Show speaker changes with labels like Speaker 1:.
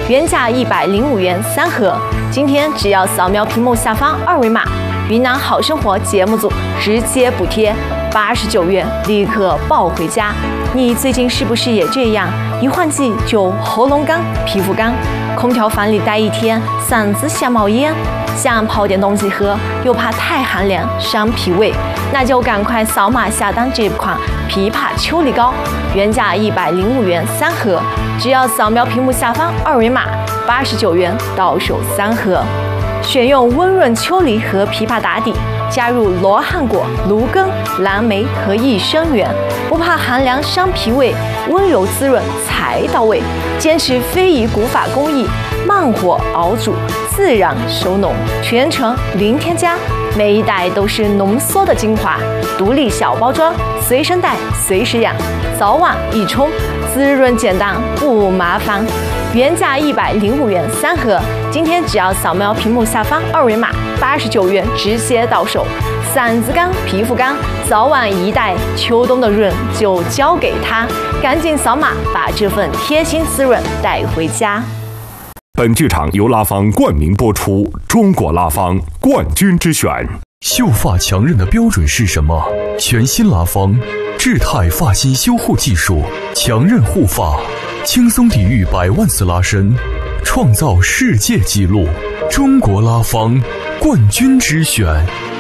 Speaker 1: 原价105元3盒，今天只要扫描屏幕下方二维码，云南好生活节目组直接补贴89元，立刻抱回家。你最近是不是也这样？一换季就喉咙干、皮肤干，空调房里待一天，嗓子想冒烟，想泡点东西喝，又怕太寒凉伤脾胃，那就赶快扫码下单这款枇杷秋梨膏，原价105元3盒，只要扫描屏幕下方二维码，89元到手3盒。选用温润秋梨和枇杷打底，加入罗汉果、芦根、蓝莓和益生元，不怕寒凉伤脾胃，温柔滋润才到位。坚持非遗古法工艺，慢火熬煮，自然收浓，全程零添加，每一袋都是浓缩的精华，独立小包装，随身带随时养，早晚一冲，滋润简单不麻烦。原价105元3盒，今天只要扫描屏幕下方二维码，89元直接到手。嗓子干、皮肤干，早晚一袋，秋冬的润就交给他，赶紧扫码把这份贴心滋润带回家。
Speaker 2: 本剧场由拉芳冠名播出，中国拉芳冠军之选。
Speaker 3: 秀发强韧的标准是什么？全新拉芳智泰发型修护技术，强韧护发，轻松抵御100万次拉伸，创造世界纪录。中国拉芳冠军之选。